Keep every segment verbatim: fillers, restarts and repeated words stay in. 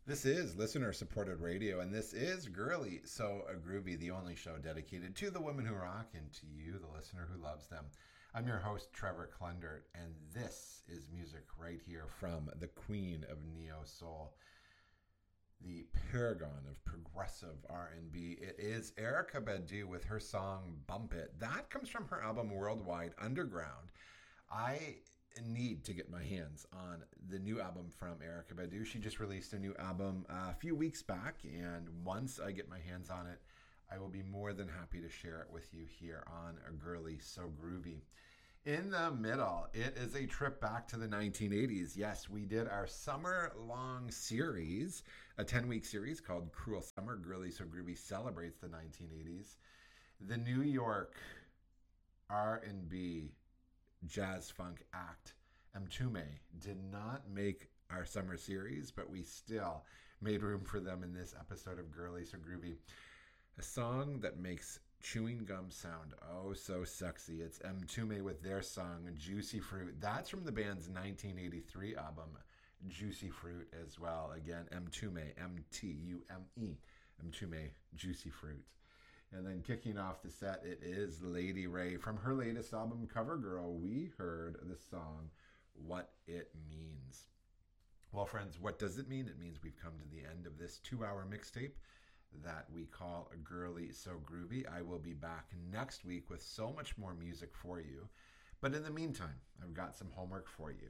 This is listener supported radio, and this is Girly So Groovy, the only show dedicated to the women who rock and to you, the listener who loves them. I'm your host, Trevor Klundert, and this is music right here from the queen of neo soul, the paragon of progressive R and B. It is Erykah Badu with her song Bump It. That comes from her album Worldwide Underground. I need to get my hands on the new album from Erykah Badu. She just released a new album uh, a few weeks back, and once I get my hands on it, I will be more than happy to share it with you here on A Girly So Groovy. In the middle, it is a trip back to the nineteen eighties. Yes, we did our summer-long series, a ten-week series called Cruel Summer. Girly So Groovy celebrates the nineteen eighties. The New York R and B jazz funk act Mtume did not make our summer series, but we still made room for them in this episode of Girly So Groovy. A song that makes chewing gum sound oh so sexy. It's Mtume with their song Juicy Fruit. That's from the band's nineteen eighty-three album Juicy Fruit as well. Again, Mtume, M T U M E, Mtume, Juicy Fruit. And then kicking off the set, it is Lady Wray. From her latest album, CoverGirl, we heard the song, What It Means. Well, friends, what does it mean? It means we've come to the end of this two-hour mixtape that we call Girly So Groovy. I will be back next week with so much more music for you. But in the meantime, I've got some homework for you.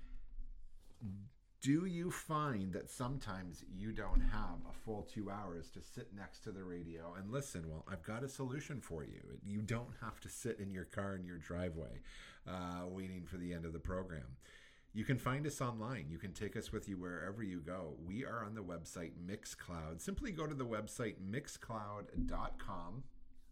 Do you find that sometimes you don't have a full two hours to sit next to the radio and listen? Well, I've got a solution for you. You don't have to sit in your car in your driveway uh, waiting for the end of the program. You can find us online. You can take us with you wherever you go. We are on the website Mixcloud. Simply go to the website mixcloud.com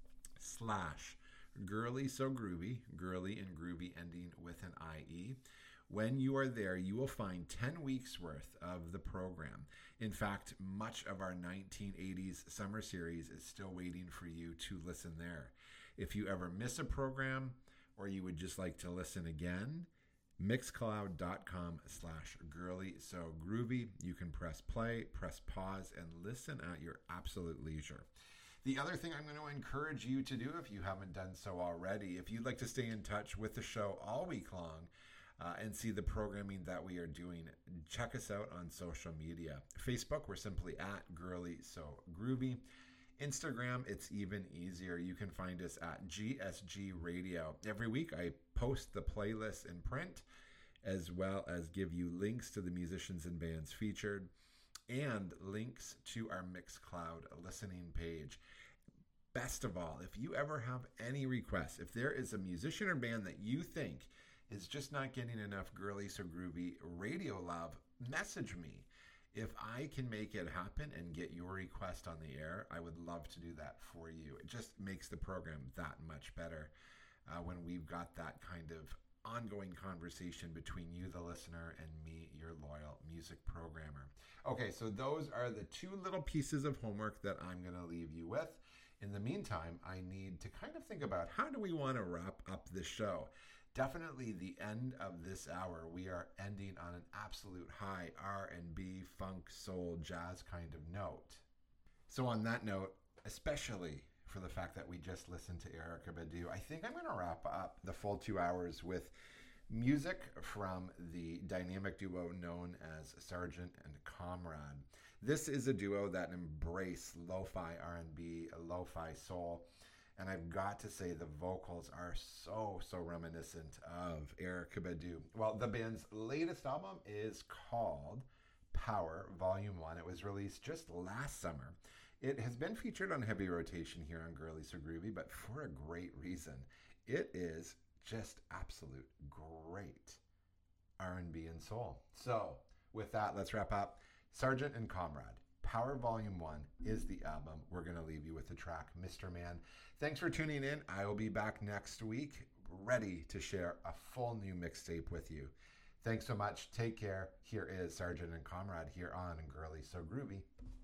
slash Girly So Groovy, Girly and Groovy ending with an I E. When you are there, you will find ten weeks worth of the program. In fact, much of our nineteen eighties summer series is still waiting for you to listen there. If you ever miss a program or you would just like to listen again, mixcloud.com slash girly so groovy. You can press play, press pause, and listen at your absolute leisure. The other thing I'm going to encourage you to do, if you haven't done so already, if you'd like to stay in touch with the show all week long, Uh, and see the programming that we are doing, check us out on social media. Facebook, we're simply at Girly So Groovy. Instagram, it's even easier. You can find us at G S G Radio. Every week I post the playlist in print, as well as give you links to the musicians and bands featured, and links to our Mixcloud listening page. Best of all, if you ever have any requests, if there is a musician or band that you think is just not getting enough Girly So Groovy radio love, message me. If I can make it happen and get your request on the air, I would love to do that for you. It just makes the program that much better uh, when we've got that kind of ongoing conversation between you, the listener, and me, your loyal music programmer. Okay, so those are the two little pieces of homework that I'm going to leave you with. In the meantime, I need to kind of think about how do we want to wrap up the show. Definitely the end of this hour, we are ending on an absolute high R and B, funk, soul, jazz kind of note. So on that note, especially for the fact that we just listened to Erykah Badu, I think I'm going to wrap up the full two hours with music from the dynamic duo known as Sargent and Comrade. This is a duo that embrace lo-fi R and B, lo-fi soul. And I've got to say the vocals are so, so reminiscent of Erykah Badu. Well, the band's latest album is called Power Volume one. It was released just last summer. It has been featured on heavy rotation here on Girly So Groovy, but for a great reason. It is just absolute great R and B and soul. So with that, let's wrap up. Sargent and Comrade. Power Volume one is the album. We're going to leave you with the track Mister Man. Thanks for tuning in. I will be back next week, ready to share a full new mixtape with you. Thanks so much. Take care. Here is Sargent and Comrade here on Girly So Groovy.